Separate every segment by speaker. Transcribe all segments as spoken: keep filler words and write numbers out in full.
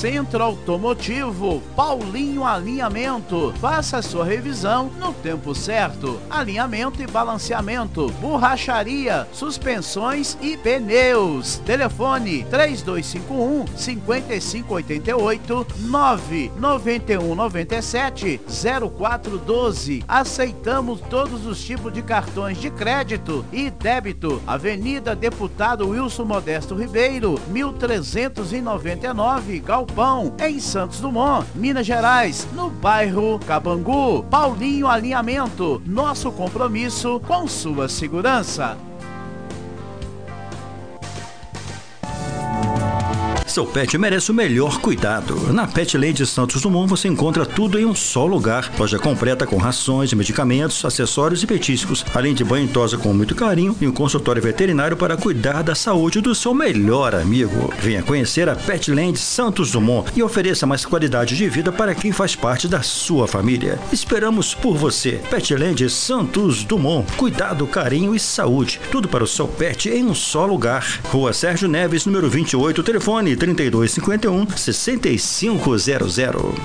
Speaker 1: Centro Automotivo Paulinho Alinhamento. Faça a sua revisão no tempo certo. Alinhamento e balanceamento, borracharia, suspensões e pneus. Telefone três dois cinco um, cinco cinco oito oito, nove nove um nove sete, zero quatro um dois. Aceitamos todos os tipos de cartões de crédito e débito. Avenida Deputado Wilson Modesto Ribeiro, mil trezentos e noventa e nove, Galpão, em Santos Dumont, Minas Gerais, no bairro Cabangu. Paulinho Alinhamento, nosso compromisso com sua segurança.
Speaker 2: Seu pet merece o melhor cuidado. Na Petland Santos Dumont você encontra tudo em um só lugar. Loja completa com rações, medicamentos, acessórios e petiscos, além de banho e tosa com muito carinho e um consultório veterinário para cuidar da saúde do seu melhor amigo. Venha conhecer a Petland Santos Dumont e ofereça mais qualidade de vida para quem faz parte da sua família. Esperamos por você. Petland Santos Dumont. Cuidado, carinho e saúde. Tudo para o seu pet em um só lugar. Rua Sérgio Neves, número vinte e oito, telefone trinta e dois cinquenta e um, sessenta e cinco zero zero.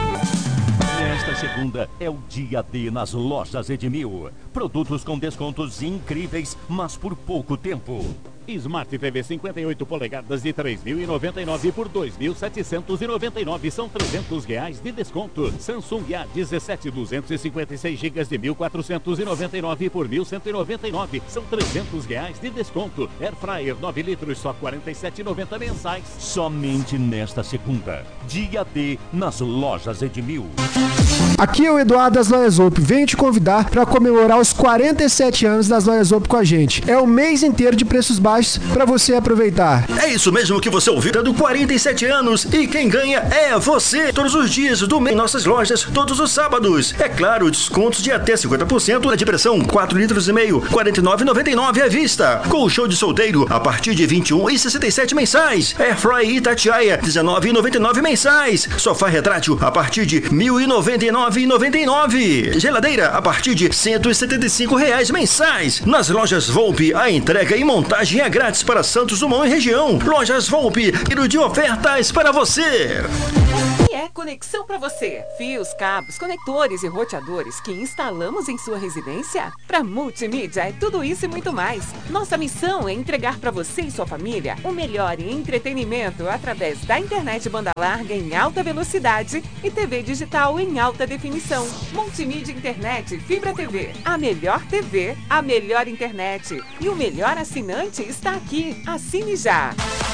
Speaker 3: Nesta segunda é o dia D nas lojas Edmil. Produtos com descontos incríveis, mas por pouco tempo. Smart T V cinquenta e oito polegadas de três mil e noventa e nove por dois mil setecentos e noventa e nove, são trezentos reais de desconto. Samsung A dezessete duzentos e cinquenta e seis gigas de mil quatrocentos e noventa e nove por mil cento e noventa e nove, são trezentos reais de desconto. Air Fryer nove litros, só quarenta e sete reais e noventa mensais. Somente nesta segunda, dia D nas lojas Edmil.
Speaker 4: Aqui é o Eduardo das Lojas Op. Venho te convidar para comemorar os quarenta e sete anos das Lojas Op com a gente. É o mês inteiro de preços baixos para você aproveitar.
Speaker 2: É isso mesmo que você ouviu, do quarenta e sete anos, e quem ganha é você. Todos os dias do mês em nossas lojas, todos os sábados. É claro, descontos de até cinquenta por cento na depressão, quatro litros e meio, quarenta e nove reais e noventa e nove à vista. Colchão de solteiro a partir de vinte e um reais e sessenta e sete mensais. Airfry Itatiaia, dezenove reais e noventa e nove mensais. Sofá retrátil a partir de mil e noventa e nove reais e noventa e nove. Geladeira a partir de cento e setenta e cinco reais mensais. Nas lojas Volpe, a entrega e montagem é grátis para Santos Dumont e região. Lojas Volpe, quilo de ofertas para você.
Speaker 5: E é conexão para você. Fios, cabos, conectores e roteadores que instalamos em sua residência? Para multimídia é tudo isso e muito mais. Nossa missão é entregar para você e sua família o melhor em entretenimento através da internet banda larga em alta velocidade e T V digital em alta definição. Multimídia Internet Fibra T V. A melhor T V, a melhor internet e o melhor assinante está aqui. Assine já.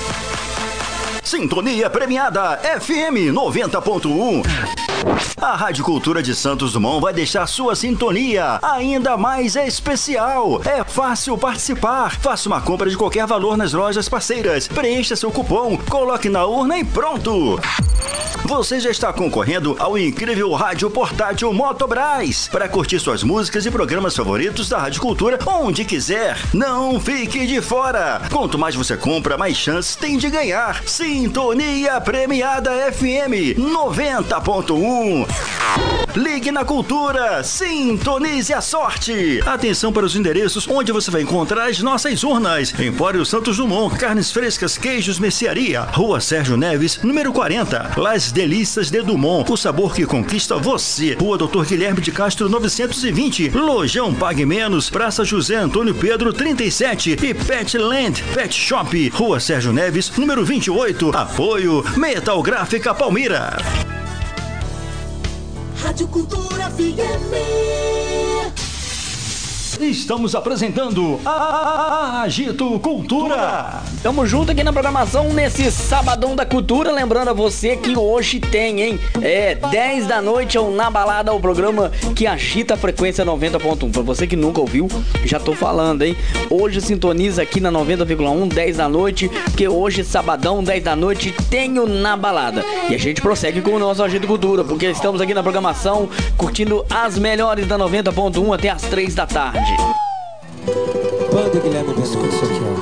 Speaker 2: Sintonia premiada F M noventa ponto um. A Rádio Cultura de Santos Dumont vai deixar sua sintonia ainda mais especial. É fácil participar. Faça uma compra de qualquer valor nas lojas parceiras. Preencha seu cupom, coloque na urna e pronto. Você já está concorrendo ao incrível rádio portátil Motobras para curtir suas músicas e programas favoritos da Rádio Cultura onde quiser. Não fique de fora. Quanto mais você compra, mais chances tem de ganhar. Sintonia premiada F M noventa ponto um. Ligue na Cultura, sintonize a sorte. Atenção para os endereços onde você vai encontrar as nossas urnas. Empório Santos Dumont, carnes frescas, queijos, mercearia. Rua Sérgio Neves, número quarenta. Las Delícias de Dumont, o sabor que conquista você. Rua Doutor Guilherme de Castro, novecentos e vinte. Lojão Pague Menos, Praça José Antônio Pedro, trinta e sete. E Petland Pet Shop, Rua Sérgio Neves, número vinte e oito. Apoio Metal Gráfica Palmira.
Speaker 6: Rádio Cultura F M.
Speaker 2: Estamos apresentando a Agito Cultura.
Speaker 7: Tamo junto aqui na programação nesse Sabadão da Cultura. Lembrando a você que hoje tem, hein? É dez da noite é o Na Balada, o programa que agita a frequência noventa ponto um. Pra você que nunca ouviu, já tô falando, hein? Hoje sintoniza aqui na noventa vírgula um, dez da noite, porque hoje, sabadão, dez da noite, tem o Na Balada. E a gente prossegue com o nosso Agito Cultura, porque estamos aqui na programação curtindo as melhores da noventa ponto um até as três da tarde.
Speaker 8: Banda Guilherme Biscoito, isso aqui, ó.